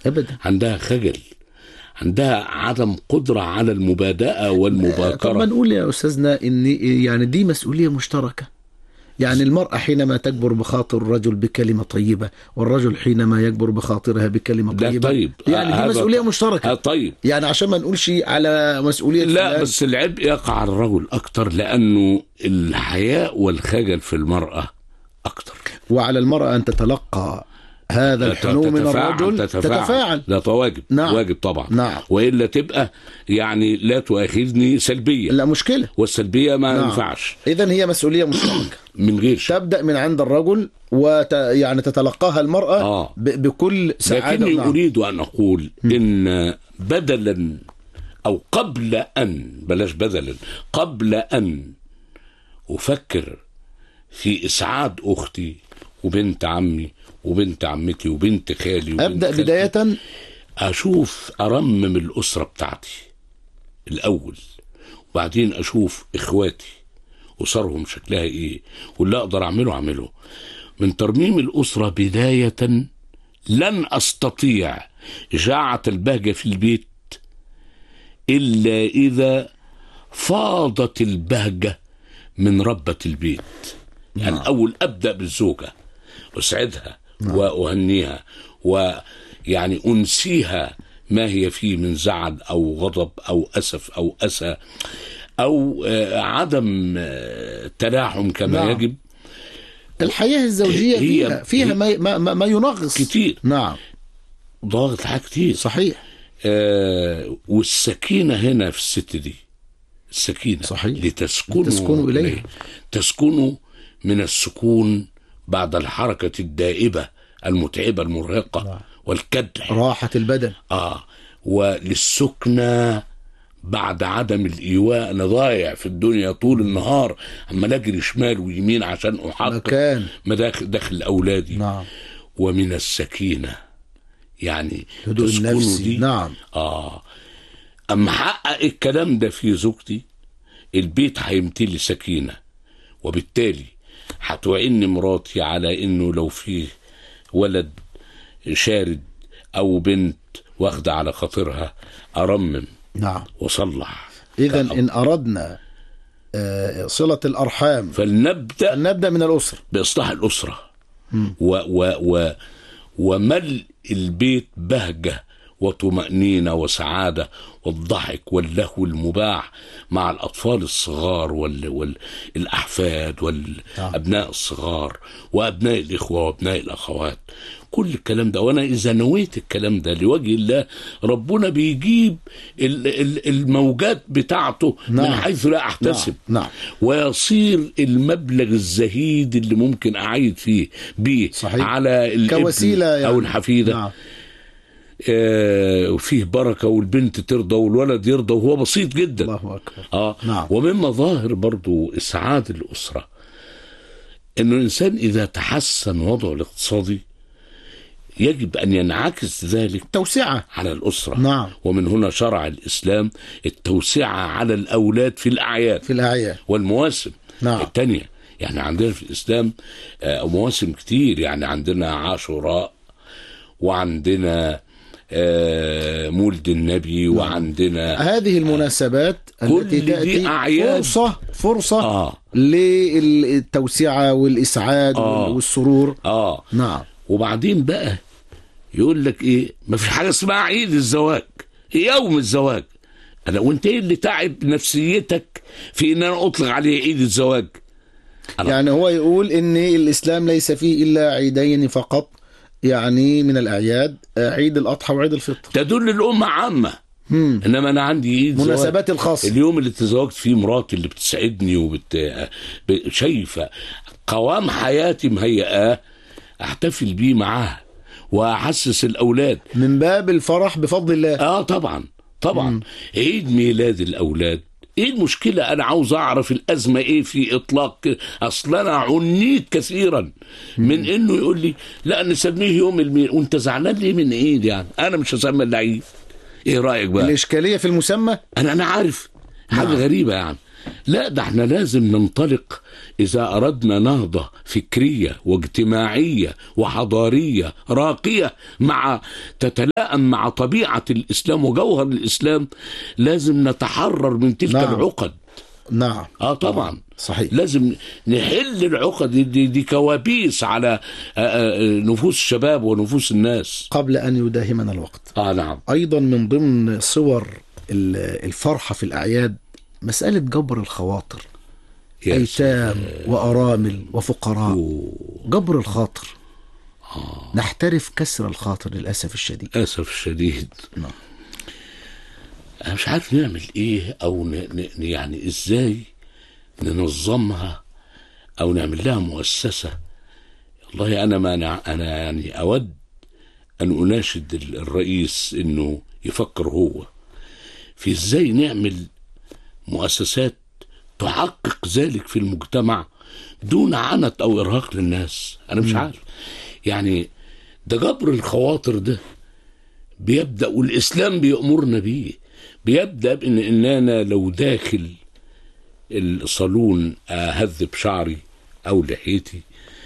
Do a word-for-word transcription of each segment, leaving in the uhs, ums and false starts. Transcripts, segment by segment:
أبدا. عندها خجل، عندها عدم قدرة على المبادئة والمباكرة. طب ما نقول يا أستاذنا إن يعني دي مسؤولية مشتركة. يعني المرأة حينما تكبر بخاطر الرجل بكلمة طيبة، والرجل حينما يكبر بخاطرها بكلمة طيبة، طيب. يعني دي مسؤولية مشتركة. طيب. يعني عشان ما نقولش على مسؤولية لا فلان. بس العبء يقع على الرجل أكتر، لأنه الحياء والخجل في المرأة أكتر، وعلى المرأة أن تتلقى هذا الحنو من الرجل، تتفاعل. تتفاعل. ده واجب. نعم. واجب طبعا. نعم. وإلا تبقى يعني لا تؤاخذني سلبية. لا مشكلة، والسلبية ما نعم. ينفعش. إذن هي مسؤولية مشتركة من غير شيء. تبدأ من عند الرجل وت... يعني تتلقاها المرأة آه. ب... بكل سعادة. لكني نعم. أريد أن أقول إن بدلا أو قبل أن بلاش بدلا قبل أن أفكر في إسعاد أختي وبنت عمي وبنت عمتي وبنت خالي وبنت أبدأ خالتي، بداية أشوف أرمم الأسرة بتاعتي الأول، وبعدين أشوف إخواتي أسرهم شكلها إيه، واللي أقدر أعمله أعمله. من ترميم الأسرة بداية لن أستطيع إشاعة البهجة في البيت إلا إذا فاضت البهجة من ربة البيت. يعني الأول أبدأ بالزوجة، أسعدها وأهنيها ويعني أنسيها ما هي فيه من زعل أو غضب أو أسف أو أسى أو عدم تلاحم كما نعم. يجب. الحياة الزوجية فيها, فيها ما, ما, ما ينغص كتير. نعم. ضاغط حاجة كتير. صحيح. آه والسكينة هنا في الست دي، السكينة صحيح. لتسكنوا, لتسكنوا إليه. إليه تسكنوا من السكون بعد الحركة الدائبة المتعبة المرهقة نعم. والكدح، راحة البدن. آه وللسكنة بعد عدم الإيواء. أنا ضايع في الدنيا طول النهار أما نجري شمال ويمين عشان أحقق مداخل داخل أولادي نعم. ومن السكينة يعني هدوء النفس. دي. نعم. آه أما حقق الكلام ده في زوجتي، البيت هيمتلي سكينة، وبالتالي هتوعيني مراتي على إنه لو فيه ولد شارد أو بنت واخدة على خاطرها أرمم نعم وصلح. إذن إن أردنا صلة الأرحام فلنبدأ فلنبدأ من الأسرة بإصلاح الأسرة و و و وملء البيت بهجة وطمأنينة وسعادة والضحك واللهو المباح مع الأطفال الصغار وال... والأحفاد والأبناء الصغار وأبناء الإخوة وأبناء الأخوات. كل الكلام ده، وأنا إذا نويت الكلام ده لوجه الله ربنا بيجيب الموجات بتاعته نعم. من حيث لا أحتسب نعم. نعم. ويصير المبلغ الزهيد اللي ممكن أعيد فيه بيه صحيح. على الابن يعني. أو الحفيدة نعم. آه وفيه بركة والبنت ترضى والولد يرضى وهو بسيط جدا. الله أكبر. آه نعم. ومن مظاهر برضو إسعاد الأسرة إنه الإنسان إذا تحسن وضعه الاقتصادي يجب أن ينعكس ذلك توسعة على الأسرة نعم. ومن هنا شرع الإسلام التوسعة على الأولاد في الأعياد في الأعياد والمواسم نعم. التانية. يعني عندنا في الإسلام آه مواسم كتير، يعني عندنا عاشوراء وعندنا آه مولد النبي نعم. وعندنا هذه المناسبات التي تأتي فرصة فرصة آه. للتوسعة والإسعاد آه. والسرور آه. نعم. وبعدين بقى يقول لك ايه، ما في حاجه اسمها عيد الزواج، يوم الزواج. انا وانت ايه اللي تعب نفسيتك في ان انا اطلق عليه عيد الزواج؟ يعني هو يقول ان الاسلام ليس فيه الا عيدين فقط يعني من الاعياد، عيد الاضحى وعيد الفطر، تدل الامه عامه. مم. انما انا عندي عيد مناسبات الخاصه، اليوم اللي تزوجت فيه مراتي اللي بتسعدني وبت شايفه قوام حياتي مهيئاه احتفل بيه معاها واحسس الاولاد من باب الفرح بفضل الله. اه طبعا طبعا. مم. عيد ميلاد الاولاد ايه المشكله؟ انا عاوز اعرف الازمه ايه في اطلاق. اصلا انا عنيت كثيرا من انه يقول لي لا نسميه يوم الميلاد، وانت زعلان ليه من ايه؟ يعني انا مش هسمي العيد. ايه رايك بقى؟ الاشكاليه في المسمى. انا انا عارف حاجه نعم. غريبه يعني لا، ده احنا لازم ننطلق إذا أردنا نهضة فكرية واجتماعية وحضارية راقية مع تتلائم مع طبيعة الإسلام وجوهر الإسلام. لازم نتحرر من تلك نعم. العقد. نعم. اه طبعا صحيح. لازم نحل العقد دي, دي كوابيس على نفوس الشباب ونفوس الناس. قبل أن يداهمنا الوقت، اه نعم. أيضا من ضمن صور الفرحة في الأعياد مسألة جبر الخواطر، أيتام وأرامل وفقراء. أوه. جبر الخاطر. آه. نحترف كسر الخاطر للأسف الشديد. للأسف الشديد. نعم. أنا مش عارف نعمل إيه أو ن... ن... يعني إزاي ننظمها أو نعمل لها مؤسسة. والله أنا ما أنا, أنا يعني أود أن أناشد الرئيس إنه يفكر هو في إزاي نعمل مؤسسات تحقق ذلك في المجتمع دون عنت أو إرهاق للناس. أنا مش عارف يعني ده جبر الخواطر ده بيبدأ، والإسلام بيأمرنا بيه، بيبدأ بإن إن أنا لو داخل الصالون أهذب شعري أو لحيتي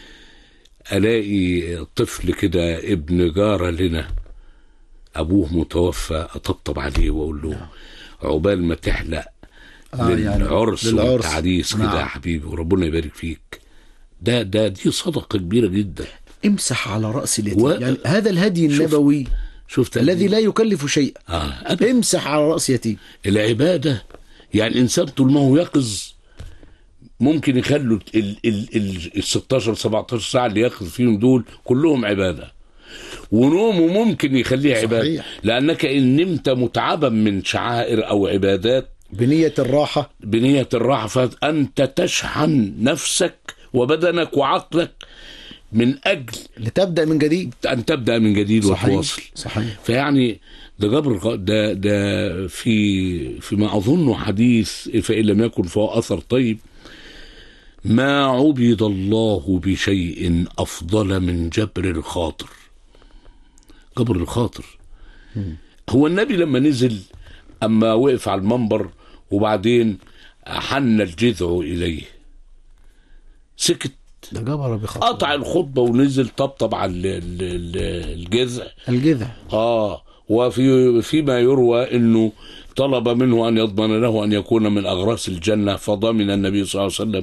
ألاقي طفل كده ابن جارة لنا أبوه متوفى، أطبطب عليه وأقول له عقبال ما تحلق آه للعرس يعني والتعريس كده. نعم. يا حبيبي وربنا يبارك فيك. ده ده دي صدقة كبيرة جدا. امسح على رأس اليتيم و... يعني هذا الهدي النبوي شفت الذي لا يكلف شيئا. آه. امسح على رأس يتيم. العبادة يعني الإنسان طول ما هو يقظ ممكن يخلوا ال ال ال ستاشر سبعتاشر ساعة اللي يقظ فيهم دول كلهم عبادة، ونومه ممكن يخليه صحيح. عبادة، لأنك إن نمت متعبا من شعائر أو عبادات بنية الراحة بنية الراحة فأنت تشحن نفسك وبدنك وعقلك من أجل لتبدأ من جديد، أن تبدأ من جديد وتواصل. صحيح. فيعني ده جبر ده ده في فيما أظن حديث فإن لم يكن فهو أثر طيب: ما عبد الله بشيء أفضل من جبر الخاطر. جبر الخاطر. هو النبي لما نزل أما وقف على المنبر وبعدين حن الجذع إليه سكت، ده جبر بخاطر، قطع الخطبة ونزل طبطب على الجذع الجذع. آه وفي فيما يروى إنه طلب منه أن يضمن له أن يكون من أغراس الجنة، فضمن النبي صلى الله عليه وسلم.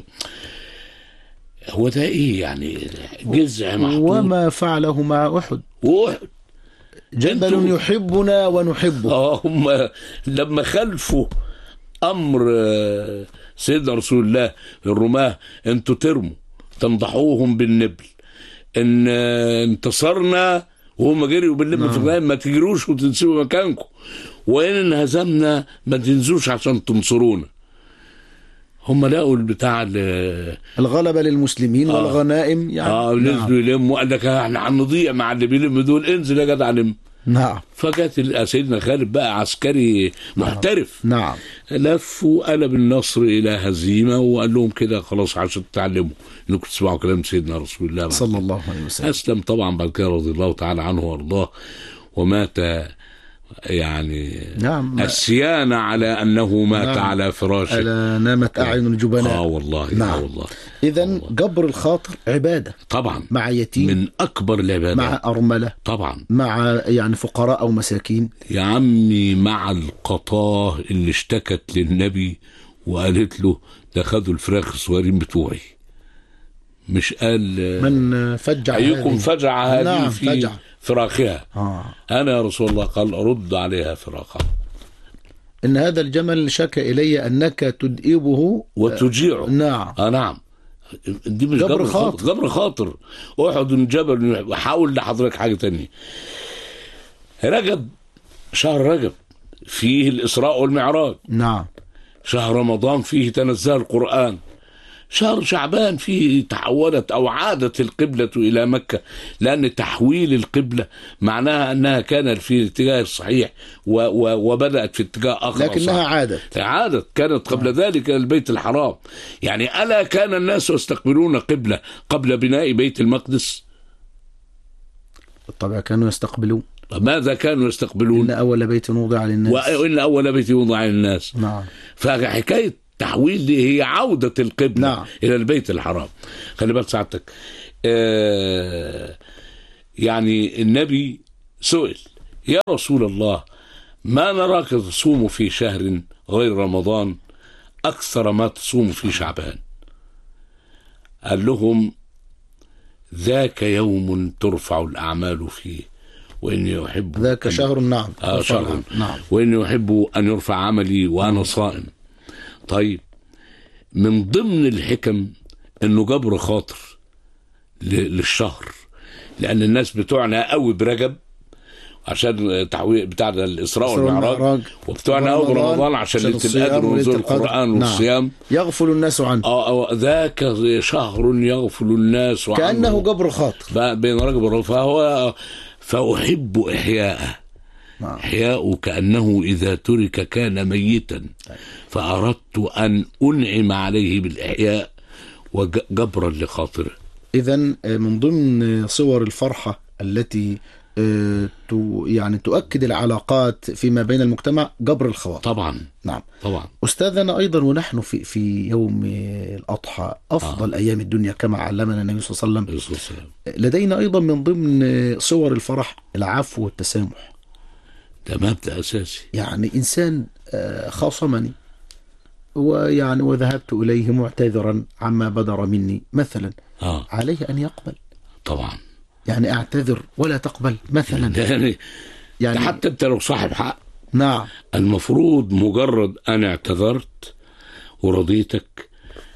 هو ده إيه يعني؟ جذع محطوط. وما فعله مع أحد. وأحد جبل يحبنا ونحبه. آه هم لما خلفوا أمر سيدنا رسول الله الرماة: أنتوا ترموا تنضحوهم بالنبل، إن انتصرنا وهم جريوا بالنبل في الغاية ما تجروش وتنسوا مكانكم، وإن انهزمنا ما تنزوش عشان تنصرونا. هم لقوا البتاع الغلبة للمسلمين آه والغنائم يعني. اه نزلوا يلموا، قال لك احنا هنضيع مع اللي بيلم دول، انزل يا جدع لم. نعم. فجت سيدنا خالد بقى عسكري محترف. نعم. لف وقلب النصر الى هزيمه وقال لهم كده خلاص عشان تتعلموا انكم تسمعوا كلام سيدنا رسول الله صلى الله عليه وسلم. اسلم طبعا بعد كده رضي الله تعالى عنه وارضاه، ومات يعني نعم السيانة على أنه مات نعم. على فراشه، على نامت أعين الجبناء. آه والله. نعم. آه والله. إذن جبر الخاطر عبادة طبعا، مع يتيم، من أكبر العبادات، مع أرملة طبعا، مع يعني فقراء أو مساكين. يا عمي مع القطاه اللي اشتكت للنبي وقالت له ده خدوا الفراخ الصغيرين بتوعي، مش قال من فجع أيكم فجع هذه نعم في فجع. فراخها. آه. أنا يا رسول الله قال أرد عليها فراخها. إن هذا الجمل شكى إلي أنك تدئبه وتجيعه. نعم. آه نعم. دي مش جبر جبر خاطر. خاطر، جبر خاطر. أحد جبل. وحاول لحضرتك حاجة تانية. رجب، شهر رجب فيه الإسراء والمعراج. نعم. شهر رمضان فيه تنزل القرآن. شهر شعبان فيه تحولت أو عادت القبلة إلى مكة، لأن تحويل القبلة معناها أنها كانت في الاتجاه الصحيح و و وبدأت في اتجاه آخر، لكنها صح. عادت عادت كانت قبل آه. ذلك البيت الحرام. يعني ألا كان الناس يستقبلون قبلة قبل بناء بيت المقدس؟ بالطبع كانوا يستقبلون. ماذا كانوا يستقبلون؟ إن أول بيت وضع للناس. وإن أول بيت وضع للناس. نعم. فحكاية تحويل دي هي عودة القبلة نعم. إلى البيت الحرام. خلي بالك سعادتك، آه يعني النبي سئل: يا رسول الله، ما نراك تصوم في شهر غير رمضان أكثر ما تصوم في شعبان. قال لهم: ذاك يوم ترفع الأعمال فيه وإني أحب ذاك شهر. نعم. آه شهر. نعم. وإني أحب أن يرفع عملي وأنا صائم. طيب، من ضمن الحكم إنه جبر خاطر للشهر، لأن الناس بتوعنا قوي برجب عشان تحويل بتاع الإسراء والمعراج، وبتوعنا قوي برمضان عشان ليلة القدر ونزول القرآن والصيام. نعم. يغفل الناس عنه. اه ذاك شهر يغفل الناس عنه كأنه جبر خاطر بين رجب، فهو فأحب إحياءه. نعم. إحياءه كأنه إذا ترك كان ميتا، فأردت أن أنعم عليه بالإحياء وجبرا لخاطره. إذن من ضمن صور الفرحة التي يعني تؤكد العلاقات فيما بين المجتمع جبر الخواطر. طبعا. نعم. طبعا. أستاذنا، أيضا ونحن في في يوم الأضحى أفضل آه. أيام الدنيا كما علمنا النبي صلى الله عليه وسلم، لدينا أيضا من ضمن صور الفرح العفو والتسامح. ده مبدأ أساسي. يعني إنسان خاصمني ويعني وذهبت إليه معتذرا عما بدر مني مثلا، آه. عليه أن يقبل. طبعا. يعني أعتذر ولا تقبل مثلا، يعني, يعني حتى أنت لو صاحب حق. نعم. المفروض مجرد أنا اعتذرت ورضيتك،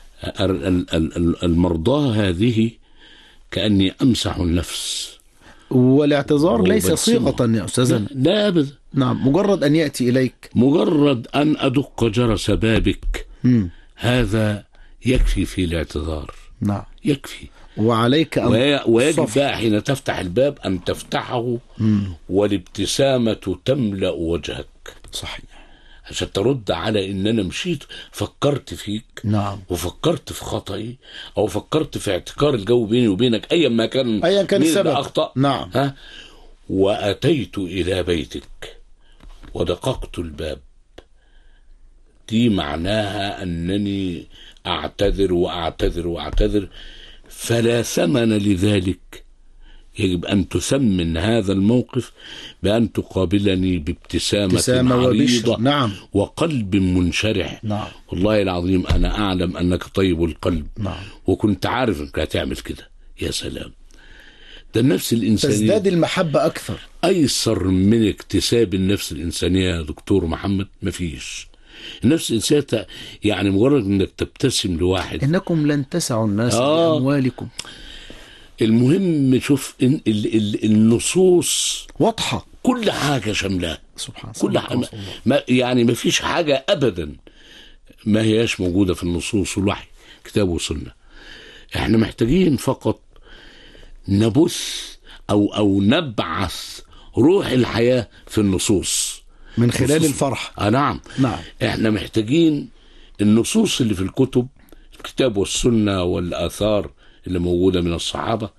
المرضاة هذه كأني أمسح النفس. والاعتذار ليس صيغة يا أستاذنا. لا أبدا. نعم. مجرد أن يأتي إليك، مجرد أن أدق جرس بابك، م. هذا يكفي في الاعتذار. نعم. يكفي. وعليك أن ويجب بقى حين تفتح الباب أن تفتحه م. والابتسامة تملأ وجهك. صحيح. عشان ترد على إن أنا مشيت فكرت فيك. نعم. وفكرت في خطئي أو فكرت في اعتكار الجو بيني وبينك، أيا ما كان أيا كان السبب أخطأ. نعم. ها؟ وأتيت إلى بيتك ودققت الباب، دي معناها أنني أعتذر وأعتذر وأعتذر، فلا ثمن لذلك. يجب أن تثمن هذا الموقف بأن تقابلني بابتسامة عريضة. نعم. وقلب منشرح. نعم. والله العظيم أنا أعلم أنك طيب القلب. نعم. وكنت عارف أنك هتعمل كده. يا سلام، ده النفس الإنسانية تزداد المحبة أكثر. أيسر من اكتساب النفس الإنسانية يا دكتور محمد مفيش. النفس الإنسانية يعني مجرد أنك تبتسم لواحد. إنكم لن تسعوا الناس آه. بأموالكم. المهم شوف إن ال ال النصوص واضحة، كل حاجة شاملة. سبحان كل حاجة ما يعني ما فيش حاجة أبدا ما هياش موجودة في النصوص والوحي، كتاب وسنة. احنا محتاجين فقط نبث أو أو نبعث روح الحياة في النصوص من خلال الفرح. آه نعم. نعم. احنا محتاجين النصوص اللي في الكتب، الكتاب والسنة والآثار اللي موجودة من الصحابة،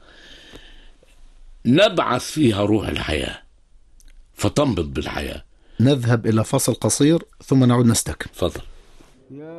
نبعث فيها روح الحياة فتنبض بالحياة. نذهب إلى فصل قصير ثم نعود نستكمل. تفضل.